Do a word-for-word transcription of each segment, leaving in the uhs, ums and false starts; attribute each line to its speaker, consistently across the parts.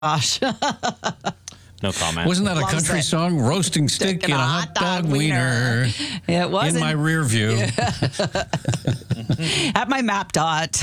Speaker 1: Gosh.
Speaker 2: No comment.
Speaker 3: Wasn't that a
Speaker 1: Loves
Speaker 3: country
Speaker 1: it.
Speaker 3: song? Roasting stick in a hot dog wiener.
Speaker 1: It wasn't.
Speaker 3: In my rear view.
Speaker 1: At my map dot.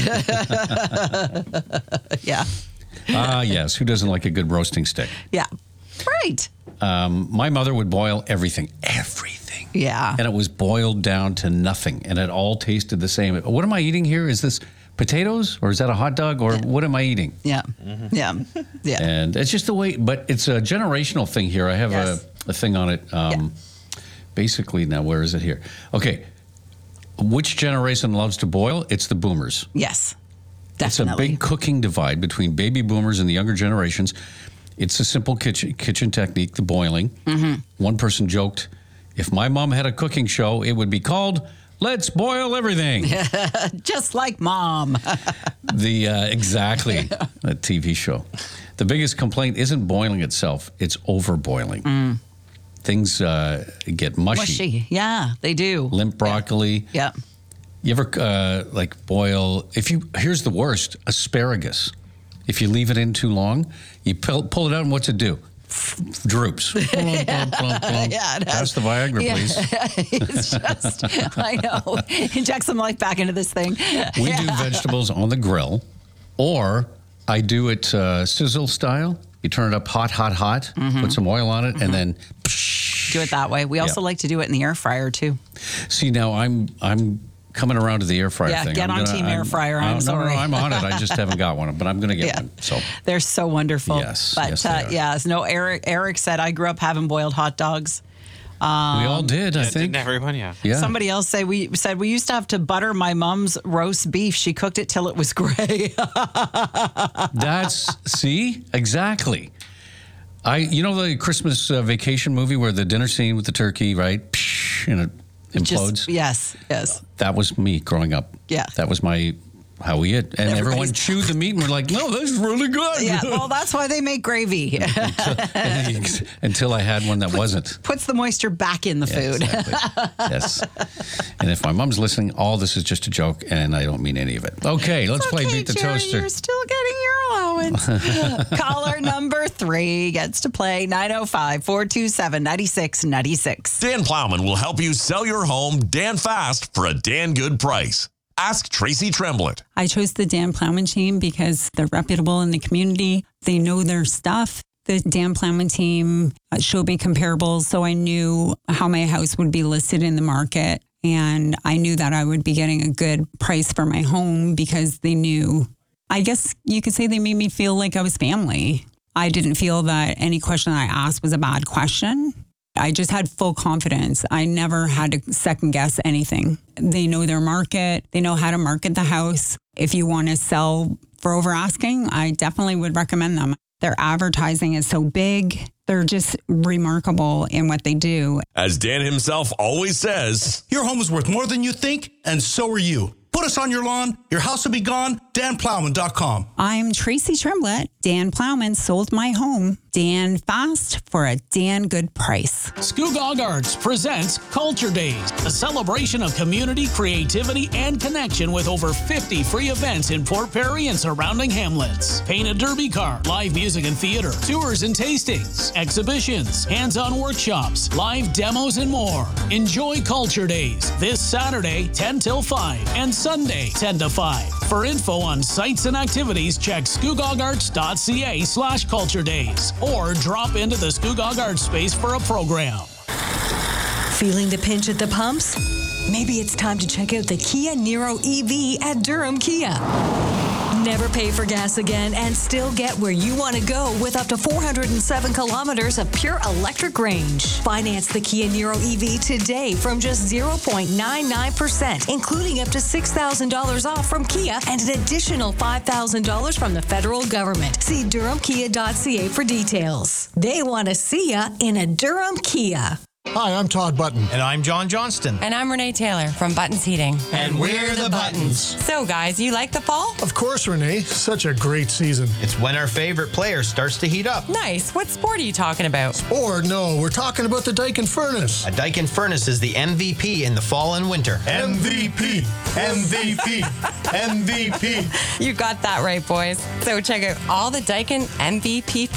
Speaker 1: Yeah.
Speaker 3: Ah, yes. Who doesn't like a good roasting stick?
Speaker 1: Yeah. Right.
Speaker 3: Um, my mother would boil everything. Everything.
Speaker 1: Yeah.
Speaker 3: And it was boiled down to nothing. And it all tasted the same. What am I eating here? Is this potatoes or is that a hot dog or what am I eating?
Speaker 1: Yeah. Yeah. Yeah.
Speaker 3: And it's just the way, but it's a generational thing here. I have
Speaker 1: Yes.
Speaker 3: a, a thing on it. Um,
Speaker 1: Yeah.
Speaker 3: Basically, now where is it here? Okay. Which generation loves to boil? It's the boomers.
Speaker 1: Yes.
Speaker 3: It's a
Speaker 1: Definitely.
Speaker 3: big cooking divide between baby boomers and the younger generations. It's a simple kitchen kitchen technique, the boiling.
Speaker 1: Mm-hmm.
Speaker 3: One person joked, if my mom had a cooking show, it would be called Let's Boil Everything.
Speaker 1: Just like mom.
Speaker 3: The uh, exactly a T V show. The biggest complaint isn't boiling itself; it's overboiling.
Speaker 1: Mm.
Speaker 3: Things uh, get mushy.
Speaker 1: Mushy. Yeah, they do.
Speaker 3: Limp broccoli.
Speaker 1: Yeah.
Speaker 3: You ever uh, like boil? If you here's the worst: asparagus. If you leave it in too long, you pull, pull it out, and what's it do? Droops. Plump, plump, plump, plump.
Speaker 1: Yeah, it
Speaker 3: Pass
Speaker 1: has-
Speaker 3: the Viagra,
Speaker 1: Yeah.
Speaker 3: please.
Speaker 1: It's just, I know. Inject some life back into this thing.
Speaker 3: We
Speaker 1: Yeah.
Speaker 3: do vegetables on the grill, or I do it uh, sizzle style. You turn it up hot, hot, hot,
Speaker 1: Mm-hmm.
Speaker 3: put some oil on it, and then
Speaker 1: Do it that way. We also
Speaker 3: Yeah.
Speaker 1: like to do it in the air fryer, too.
Speaker 3: see now I'm I'm coming around to the air fryer
Speaker 1: Yeah,
Speaker 3: thing.
Speaker 1: get
Speaker 3: I'm
Speaker 1: on
Speaker 3: gonna-
Speaker 1: team air fryer. I'm
Speaker 3: no,
Speaker 1: sorry.
Speaker 3: No, no, I'm on it. I just haven't got one, but I'm going to get
Speaker 1: Yeah.
Speaker 3: one. So
Speaker 1: They're so wonderful.
Speaker 3: Yes,
Speaker 1: But
Speaker 3: yes, they
Speaker 1: uh,
Speaker 3: are.
Speaker 1: yeah, no, Eric, Eric said, I grew up having boiled hot dogs.
Speaker 3: we all did, I
Speaker 2: Yeah,
Speaker 3: think.
Speaker 2: didn't everyone? Yeah.
Speaker 3: Yeah.
Speaker 1: Somebody else say we said we used to have to butter my mom's roast beef. She cooked it till it was gray.
Speaker 3: That's see exactly. I you know the Christmas uh, Vacation movie where the dinner scene with the turkey, right? Psh, and it implodes.
Speaker 1: Just, yes, yes.
Speaker 3: That was me growing up.
Speaker 1: Yeah.
Speaker 3: That was my how we ate, and everyone
Speaker 1: Everybody's-
Speaker 3: chewed the meat and we're like, no, that's really good.
Speaker 1: Yeah, well, that's why they make gravy.
Speaker 3: Until I had one that wasn't.
Speaker 1: Puts the moisture back in the
Speaker 3: Yeah,
Speaker 1: food.
Speaker 3: exactly. Yes. And if my mom's listening, all this is just a joke, and I don't mean any of it. Okay, let's play
Speaker 1: Okay,
Speaker 3: Beat the
Speaker 1: Jerry,
Speaker 3: Toaster.
Speaker 1: You're still getting your allowance. Caller number three gets to play nine oh five, four two seven, nine six nine six.
Speaker 4: Dan Plowman will help you sell your home Dan fast for a Dan good price. Ask Tracy Tremblett.
Speaker 5: I chose the Dan Plowman team because they're reputable in the community. They know their stuff. The Dan Plowman team uh, showed me comparables, so I knew how my house would be listed in the market. And I knew that I would be getting a good price for my home because they knew, I guess you could say they made me feel like I was family. I didn't feel that any question I asked was a bad question. I just had full confidence. I never had to second guess anything. They know their market. They know how to market the house. If you want to sell for over asking, I definitely would recommend them. Their advertising is so big. They're just remarkable in what they do.
Speaker 4: As Dan himself always says,
Speaker 6: Your home is worth more than you think, and so are you. Put us on your lawn. Your house will be gone. Dan Plowman dot com.
Speaker 5: I'm Tracy Tremblett. Dan Plowman sold my home. Dan fast for a Dan good price.
Speaker 7: Scugog Arts presents Culture Days, a celebration of community, creativity, and connection with over fifty free events in Port Perry and surrounding hamlets. Paint a derby car, live music and theater, tours and tastings, exhibitions, hands-on workshops, live demos, and more. Enjoy Culture Days this Saturday, ten till five, and Sunday, ten to five. For info on sites and activities, check scugogarts.ca slash culture days or drop into the Scugog Arts space for a program.
Speaker 8: Feeling the pinch at the pumps? Maybe it's time to check out the Kia Niro E V at Durham Kia. Never pay for gas again and still get where you want to go with up to four hundred seven kilometers of pure electric range. Finance the Kia Niro E V today from just zero point nine nine percent, including up to six thousand dollars off from Kia and an additional five thousand dollars from the federal government. See durham kia dot c a for details. They want to see ya in a Durham Kia.
Speaker 9: Hi, I'm Todd Button.
Speaker 10: And I'm John Johnston.
Speaker 11: And I'm Renee Taylor from Buttons Heating.
Speaker 10: And we're the Buttons.
Speaker 11: So, guys, you like the fall?
Speaker 9: Of course, Renee. Such a great season.
Speaker 10: It's when our favorite player starts to heat up.
Speaker 11: Nice. What sport are you talking about?
Speaker 9: Or no, we're talking about the Daikin Furnace.
Speaker 10: A Daikin Furnace is the M V P in the fall and winter.
Speaker 9: M V P. M V P. M V P.
Speaker 11: You got that right, boys. So check out all the Daikin M V P